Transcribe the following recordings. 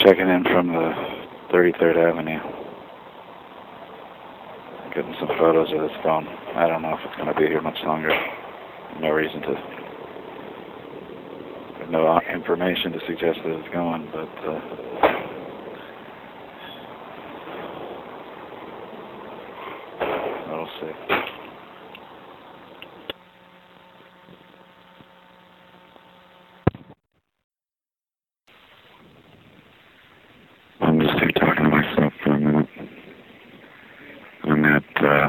Checking in from the 33rd Avenue. Getting some photos of this phone. I don't know if it's going to be here much longer. No reason to. No information to suggest that it's going, but we'll see. I'm just here talking to myself for a minute. I'm at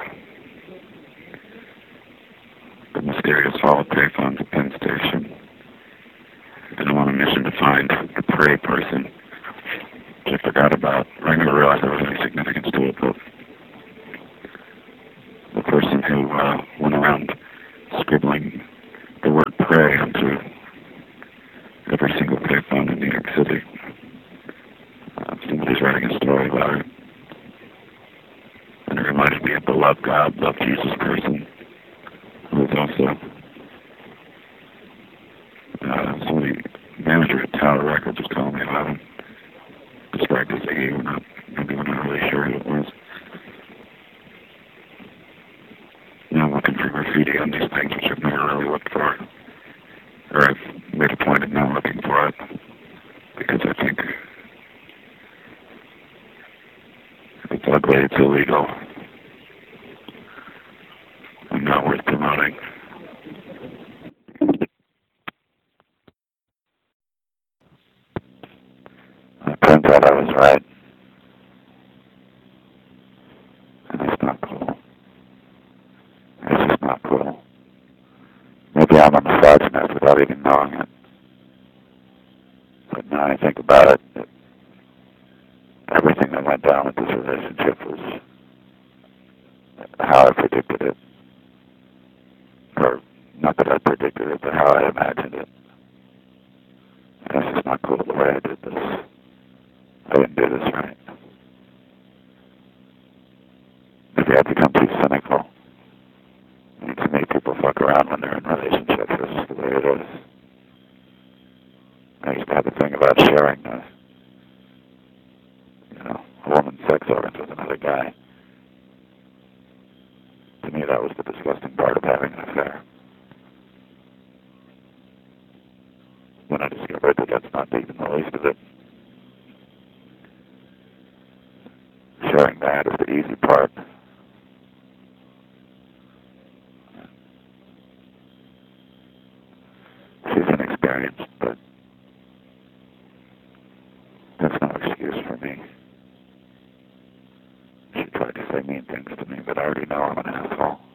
the mysterious Hall of Payphones at Penn Station. And I'm on a mission to find the prey person, which I forgot about. I never realized there was any significance to it, but the person who went around scribbling the word prey onto every single payphone in New York City. Somebody's writing a story about it. And it reminded me of the love God, love Jesus person, who was also somebody, manager at Tower Records was telling me about him. Described as he, maybe we're not really sure who it was. Now I'm looking for graffiti on these things, which I've never really looked for. Or I've made a point of not looking for it, because I think it's ugly, it's illegal, and not worth promoting. It turns out I was right. And it's not cool. It's just not cool. Maybe I'm a misogynist without even knowing it. But now I think about it, everything that went down with this relationship was how I predicted it. Or, not that I predicted it, but how I imagined it. And it's just not cool the way I did this. I didn't do this right. Maybe I've become too cynical. And to me, people fuck around when they're in relationships. That's just the way it is. I used to have a thing about sharing a woman's sex organs with another guy. To me, that was the disgusting part of having an affair. When I discovered that that's not even the least of it. Sharing that is the easy part. She's inexperienced, but that's no excuse for me. She tried to say mean things to me, but I already know I'm an asshole.